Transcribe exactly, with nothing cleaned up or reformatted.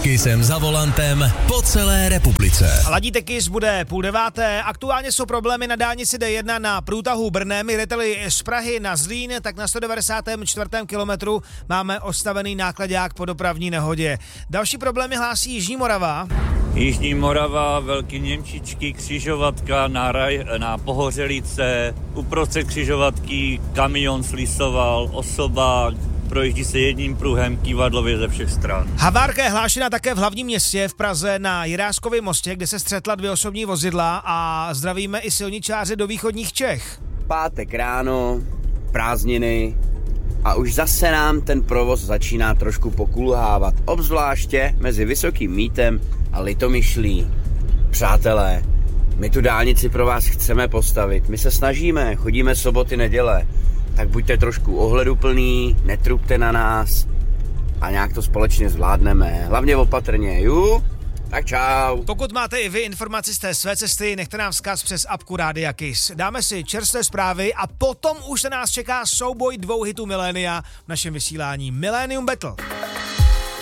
Kissem za volantem po celé republice. Ladíte Kiss, bude půl deváté. Aktuálně jsou problémy na dálnici D jedna na průtahu Brnem. Jdete-li z Prahy na Zlín, tak na sto devadesátém čtvrtém kilometru máme ostavený náklaďák po dopravní nehodě. Další problémy hlásí Jižní Morava. Jižní Morava, Velký Němčičky, křižovatka na, raj, na Pohořelice, uprostřed křižovatky kamion slisoval, osoba, projíždí se jedním pruhem, kývadlově ze všech stran. Havárka je hlášena také v hlavním městě v Praze na Jiráskově mostě, kde se střetla dvě osobní vozidla, a zdravíme i silničáře do východních Čech. Pátek ráno, prázdniny a už zase nám ten provoz začíná trošku pokulhávat, obzvláště mezi Vysokým Mítem a Litomyšlí. Přátelé, my tu dálnici pro vás chceme postavit, my se snažíme, chodíme soboty, neděle, tak buďte trošku ohleduplný, netrupte na nás a nějak to společně zvládneme. Hlavně opatrně, ju? Tak čau. Pokud máte i vy informaci z té své cesty, nechte nám vzkaz přes apku Rádia Kiss. Dáme si čerstvé zprávy a potom už se nás čeká souboj dvou hitů milénia v našem vysílání Millennium Battle.